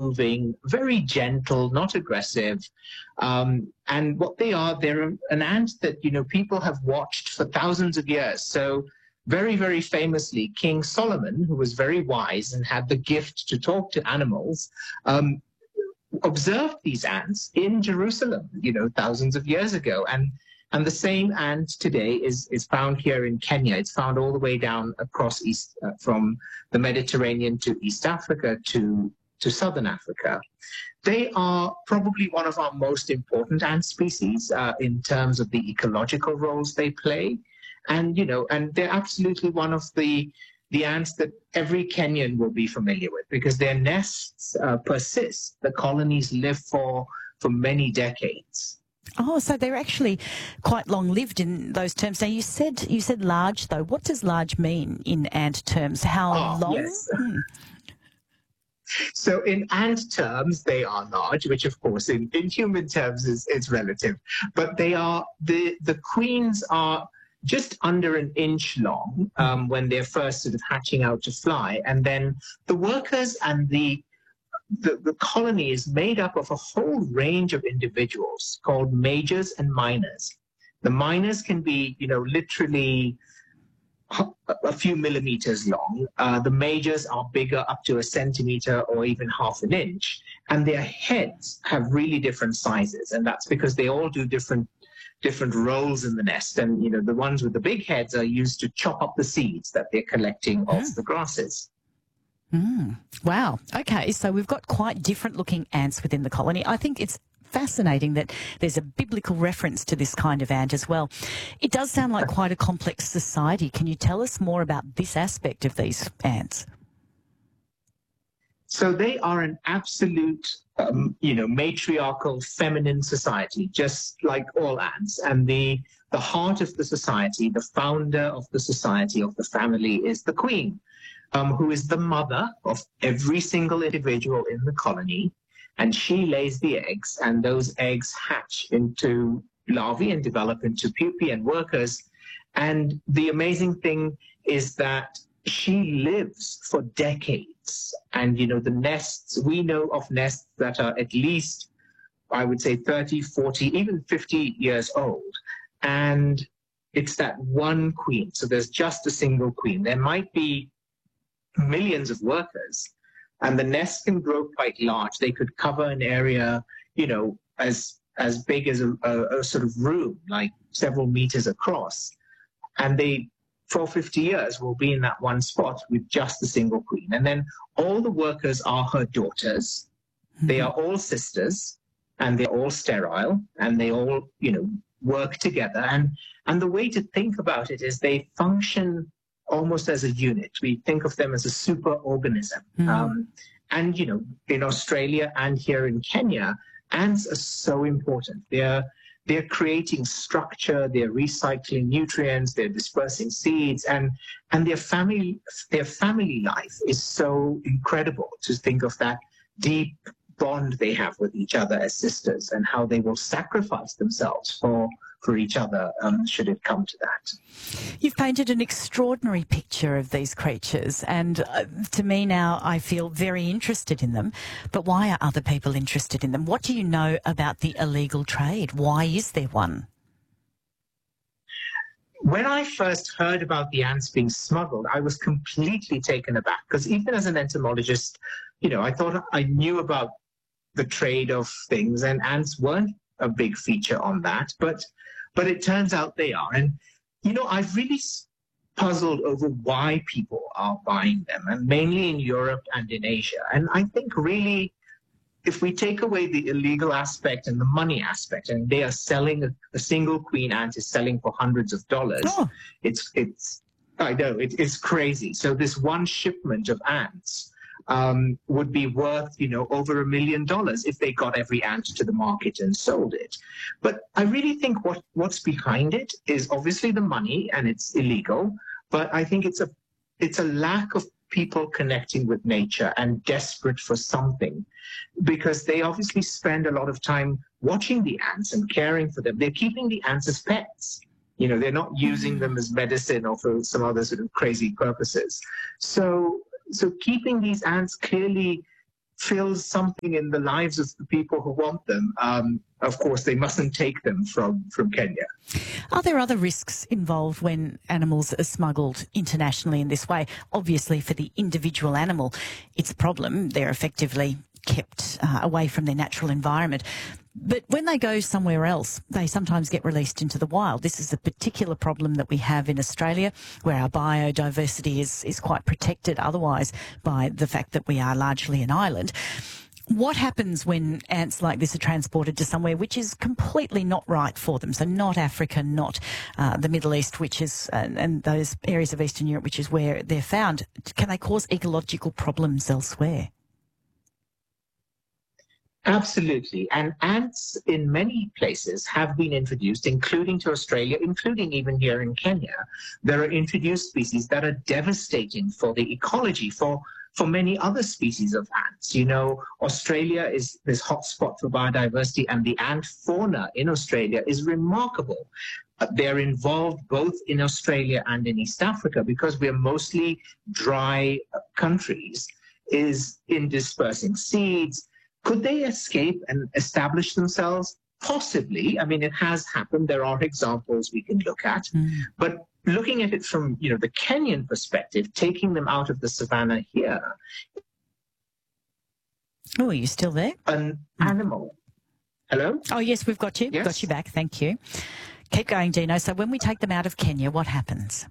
moving, very gentle, not aggressive. And what they are, they're an ant that, people have watched for thousands of years. So very, very famously, King Solomon, who was very wise and had the gift to talk to animals, observed these ants in Jerusalem, thousands of years ago. And the same ant today is found here in Kenya. It's found all the way down across east, from the Mediterranean to East Africa to Southern Africa. They are probably one of our most important ant species in terms of the ecological roles they play. And, and they're absolutely one of the ants that every Kenyan will be familiar with, because their nests persist. The colonies live for many decades. Oh, so they're actually quite long-lived in those terms. Now, you said large, though. What does large mean in ant terms? How long? Yes. So in ant terms, they are large, which, of course, in human terms is relative. But they are the queens are just under an inch long when they're first sort of hatching out to fly. And then the workers and the colony is made up of a whole range of individuals called majors and minors. The minors can be, literally a few millimeters long. The majors are bigger, up to a centimeter or even half an inch. And their heads have really different sizes. And that's because they all do different roles in the nest. And, the ones with the big heads are used to chop up the seeds that they're collecting off the grasses. Wow. Okay, so we've got quite different looking ants within the colony. I think it's fascinating that there's a biblical reference to this kind of ant as well. It does sound like quite a complex society. Can you tell us more about this aspect of these ants? So they are an absolute, matriarchal feminine society, just like all ants. And the heart of the society, the founder of the society, of the family, is the queen. Who is the mother of every single individual in the colony, and she lays the eggs, and those eggs hatch into larvae and develop into pupae and workers. And the amazing thing is that she lives for decades. And, the nests, we know of nests that are at least, I would say, 30, 40, even 50 years old. And it's that one queen. So there's just a single queen. There might be millions of workers, and the nest can grow quite large. They could cover an area, as big as a sort of room, like several meters across. And they, for 50 years, will be in that one spot with just a single queen. And then all the workers are her daughters. They are all sisters, and they're all sterile, and they all, work together. And the way to think about it is they function almost as a unit. We think of them as a super organism. And, in Australia and here in Kenya, ants are so important. They're creating structure, they're recycling nutrients, they're dispersing seeds, and their family life is so incredible to think of that deep bond they have with each other as sisters, and how they will sacrifice themselves for each other, should it come to that. You've painted an extraordinary picture of these creatures, and to me now I feel very interested in them. But why are other people interested in them? What do you know about the illegal trade? Why is there one? When I first heard about the ants being smuggled, I was completely taken aback, because even as an entomologist, I thought I knew about the trade of things, and ants weren't a big feature on that, but it turns out they are. And, I've really puzzled over why people are buying them, and mainly in Europe and in Asia. And I think really, if we take away the illegal aspect and the money aspect, and they are selling, a single queen ant is selling for hundreds of dollars, I know, it's crazy. So this one shipment of ants would be worth, over $1 million if they got every ant to the market and sold it. But I really think what's behind it is obviously the money, and it's illegal. But I think it's a lack of people connecting with nature and desperate for something, because they obviously spend a lot of time watching the ants and caring for them. They're keeping the ants as pets. They're not using them as medicine or for some other sort of crazy purposes. So keeping these ants clearly fills something in the lives of the people who want them, of course, they mustn't take them from Kenya. Are there other risks involved when animals are smuggled internationally in this way? Obviously, for the individual animal, it's a problem. They're effectively kept away from their natural environment. But when they go somewhere else, they sometimes get released into the wild. This is a particular problem that we have in Australia, where our biodiversity is quite protected otherwise by the fact that we are largely an island. What happens when ants like this are transported to somewhere which is completely not right for them? So not Africa, not the Middle East, which is and those areas of Eastern Europe, which is where they're found. Can they cause ecological problems elsewhere? Absolutely. And ants in many places have been introduced, including to Australia, including even here in Kenya. There are introduced species that are devastating for the ecology, for many other species of ants. You know, Australia is this hotspot for biodiversity, and the ant fauna in Australia is remarkable. They're involved both in Australia and in East Africa, because we're mostly dry countries, is in dispersing seeds. Could they escape and establish themselves? Possibly. I mean, it has happened. There are examples we can look at. But looking at it from, you know, the Kenyan perspective, taking them out of the savannah here. Oh, are you still there? An animal. Hello? Oh, yes, we've got you. Yes. Got you back. Thank you. Keep going, Dino. So when we take them out of Kenya, what happens?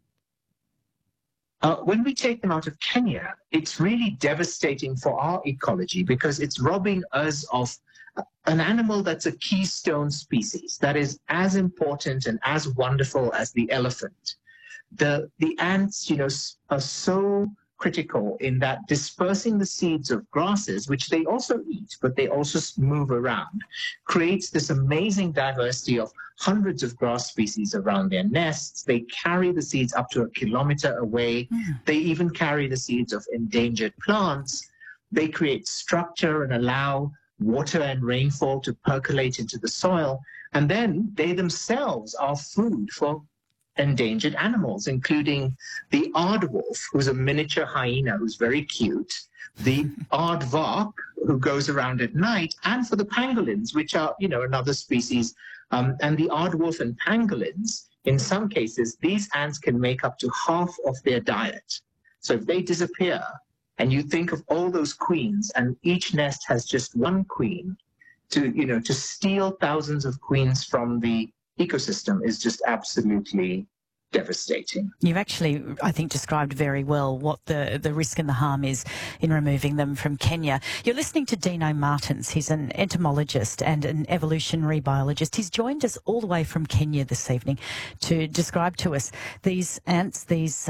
When we take them out of Kenya, it's really devastating for our ecology, because it's robbing us of an animal that's a keystone species, that is as important and as wonderful as the elephant. The ants, you know, are so critical in that dispersing the seeds of grasses, which they also eat, but they also move around, creates this amazing diversity of hundreds of grass species around their nests. They carry the seeds up to 1 kilometer away. They even carry the seeds of endangered plants. They create structure and allow water and rainfall to percolate into the soil. And then they themselves are food for endangered animals, including the aardwolf, who's a miniature hyena who's very cute, the aardvark, who goes around at night, and for the pangolins, which are, you know, another species. And the aardwolf and pangolins, in some cases, these ants can make up to half of their diet. So if they disappear, and you think of all those queens, and each nest has just one queen, to steal thousands of queens from the ecosystem is just absolutely devastating. You've actually, I think, described very well what the risk and the harm is in removing them from Kenya. You're listening to Dino Martins. He's an entomologist and an evolutionary biologist. He's joined us all the way from Kenya this evening to describe to us these ants, these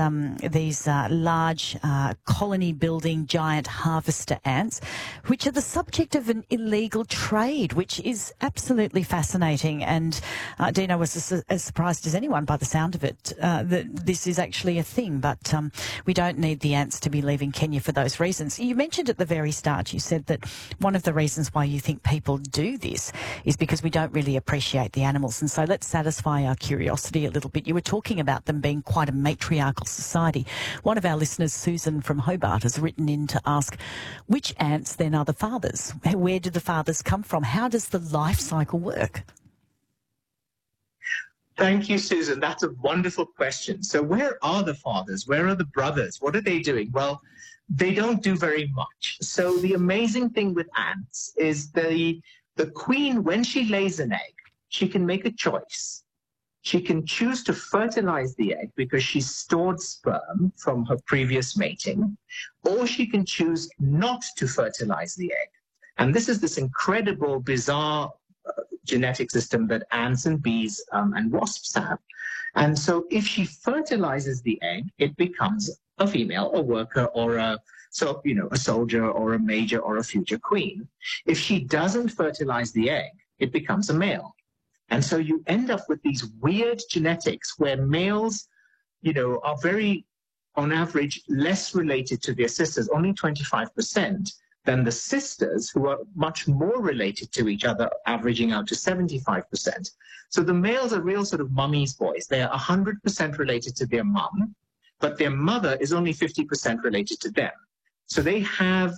large colony-building giant harvester ants, which are the subject of an illegal trade, which is absolutely fascinating. And Dino was as surprised as anyone by the sound of it, that this is actually a thing, but we don't need the ants to be leaving Kenya for those reasons. You mentioned at the very start, you said that one of the reasons why you think people do this is because we don't really appreciate the animals. And so let's satisfy our curiosity a little bit. You were talking about them being quite a matriarchal society. One of our listeners, Susan from Hobart, has written in to ask, which ants then are the fathers? Where do the fathers come from? How does the life cycle work? Thank you, Susan. That's a wonderful question. So where are the fathers? Where are the brothers? What are they doing? Well, they don't do very much. So the amazing thing with ants is the queen, when she lays an egg, she can make a choice. She can choose to fertilize the egg because she's stored sperm from her previous mating, or she can choose not to fertilize the egg. And this is this incredible, bizarre genetic system that ants and bees and wasps have. And so if she fertilizes the egg, it becomes a female, a worker, or a soldier or a major or a future queen. If she doesn't fertilize the egg, it becomes a male. And so you end up with these weird genetics where males, are very, on average, less related to their sisters, only 25%. Than the sisters, who are much more related to each other, averaging out to 75%. So the males are real sort of mummy's boys. They are 100% related to their mum, but their mother is only 50% related to them. So they have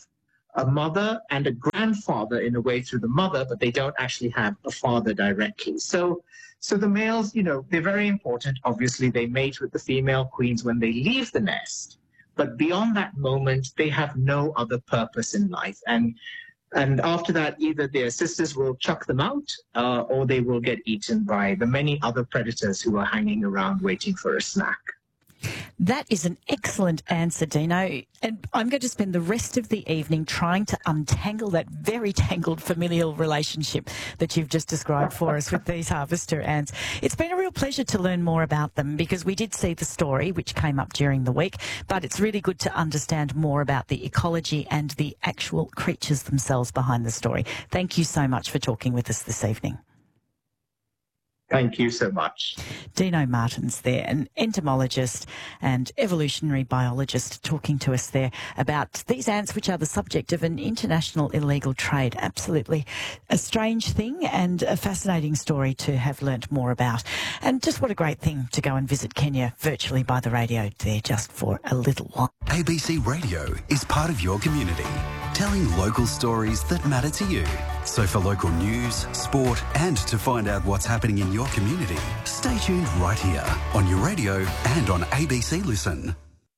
a mother and a grandfather in a way through the mother, but they don't actually have a father directly. So the males, they're very important. Obviously, they mate with the female queens when they leave the nest. But beyond that moment, they have no other purpose in life. And after that, either their sisters will chuck them out or they will get eaten by the many other predators who are hanging around waiting for a snack. That is an excellent answer, Dino. And I'm going to spend the rest of the evening trying to untangle that very tangled familial relationship that you've just described for us with these harvester ants. It's been a real pleasure to learn more about them because we did see the story which came up during the week, but it's really good to understand more about the ecology and the actual creatures themselves behind the story. Thank you so much for talking with us this evening. Thank you so much. Dino Martins there, an entomologist and evolutionary biologist, talking to us there about these ants which are the subject of an international illegal trade. Absolutely a strange thing and a fascinating story to have learnt more about. And just what a great thing to go and visit Kenya virtually by the radio there just for a little while. ABC Radio is part of your community, telling local stories that matter to you. So for local news, sport and to find out what's happening in your community, stay tuned right here on your radio and on ABC Listen.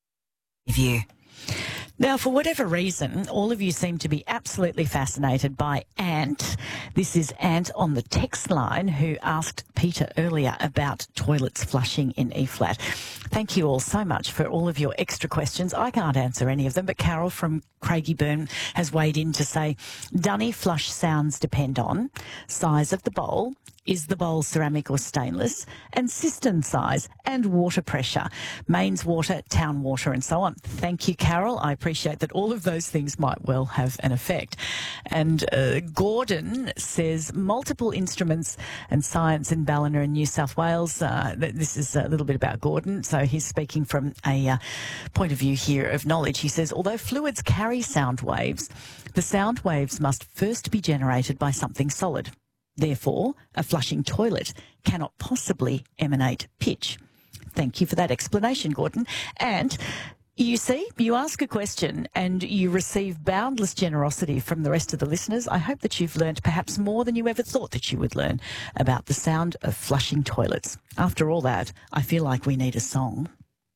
Now, for whatever reason, all of you seem to be absolutely fascinated by Ant. This is Ant on the text line who asked Peter earlier about toilets flushing in E-flat. Thank you all so much for all of your extra questions. I can't answer any of them, but Carol from Craigieburn has weighed in to say, dunny flush sounds depend on size of the bowl, is the bowl ceramic or stainless, and cistern size and water pressure, mains water, town water and so on. Thank you, Carol. I appreciate that all of those things might well have an effect. And Gordon says multiple instruments and science in Ballina in New South Wales. This is a little bit about Gordon. So he's speaking from a point of view here of knowledge. He says, although fluids carry sound waves, the sound waves must first be generated by something solid. Therefore, a flushing toilet cannot possibly emanate pitch. Thank you for that explanation, Gordon. And you see, you ask a question and you receive boundless generosity from the rest of the listeners. I hope that you've learned perhaps more than you ever thought that you would learn about the sound of flushing toilets. After all that, I feel like we need a song.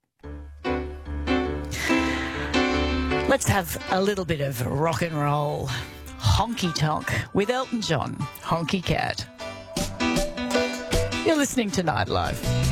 Let's have a little bit of rock and roll. Honky Tonk with Elton John, Honky Cat. You're listening to Nightlife.